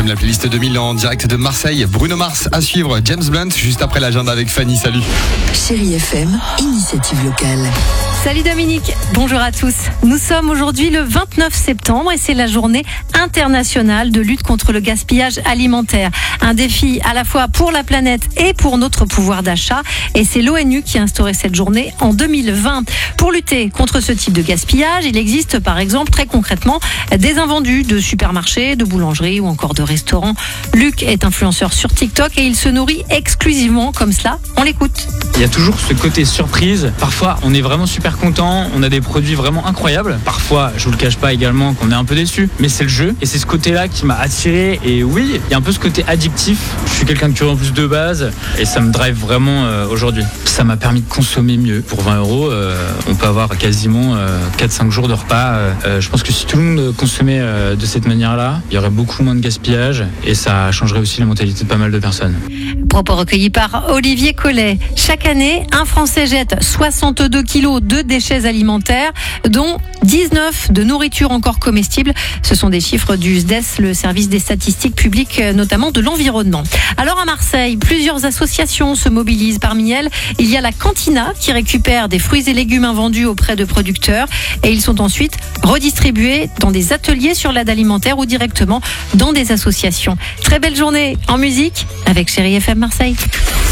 FM, la playlist 2000 en direct de Marseille. Bruno Mars à suivre, James Blunt, juste après l'agenda avec Fanny. Salut. Chérie FM, initiative locale. Salut Dominique, bonjour à tous. Nous sommes aujourd'hui le 29 septembre et c'est la journée internationale de lutte contre le gaspillage alimentaire. Un défi à la fois pour la planète et pour notre pouvoir d'achat. Et c'est l'ONU qui a instauré cette journée en 2020. Pour lutter contre ce type de gaspillage, il existe par exemple très concrètement des invendus de supermarchés, de boulangeries ou encore de restaurants. Luc est influenceur sur TikTok et il se nourrit exclusivement comme cela. On l'écoute. Il y a toujours ce côté surprise. Parfois, on est vraiment super content, on a des produits vraiment incroyables. Parfois, je vous le cache pas également qu'on est un peu déçu, mais c'est le jeu et c'est ce côté-là qui m'a attiré. Et oui, il y a un peu ce côté addictif. Je suis quelqu'un de curieux en plus de base et ça me drive vraiment aujourd'hui. Ça m'a permis de consommer mieux. Pour 20 €, on peut avoir quasiment 4-5 jours de repas. Je pense que si tout le monde consommait de cette manière-là, il y aurait beaucoup moins de gaspillage et ça changerait aussi la mentalité de pas mal de personnes. Propos recueillis par Olivier Collet. Chaque année, un Français jette 62 kilos de déchets alimentaires, dont 19 de nourriture encore comestible. Ce sont des chiffres du SDES, le service des statistiques publiques, notamment de l'environnement. Alors à Marseille, plusieurs associations se mobilisent. Parmi elles, il y a la Cantina qui récupère des fruits et légumes invendus auprès de producteurs et ils sont ensuite redistribués dans des ateliers sur l'aide alimentaire ou directement dans des associations. Très belle journée en musique avec Chérie FM Marseille.